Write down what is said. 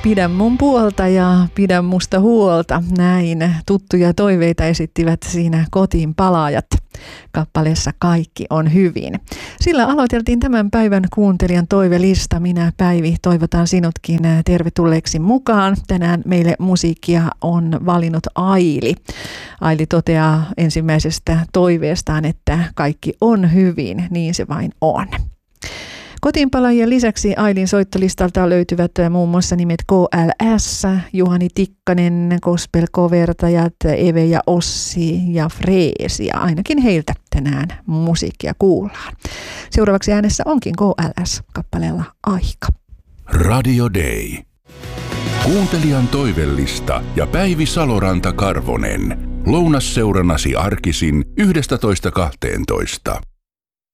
Pidä mun puolta ja pidä musta huolta. Näin tuttuja toiveita esittivät siinä Kotiin palaajat kappaleessa Kaikki on hyvin. Sillä aloiteltiin tämän päivän kuuntelijan toivelista. Minä, Päivi, toivotan sinutkin tervetulleeksi mukaan. Tänään meille musiikkia on valinnut Aili. Aili toteaa ensimmäisestä toiveestaan, että kaikki on hyvin, niin se vain on. Kotiinpalaajien lisäksi Ailin soittolistalta löytyvät muun muassa nimet KLS, Juhani Tikkanen, gospel-kovertajat, Eve ja Ossi ja Freesi, ja ainakin heiltä tänään musiikkia kuullaan. Seuraavaksi äänessä onkin KLS kappaleella Aika. Radio Day. Kuuntelijan toivellista ja Päivi Saloranta-Karvonen. Lounasseurannasi arkisin 11.12.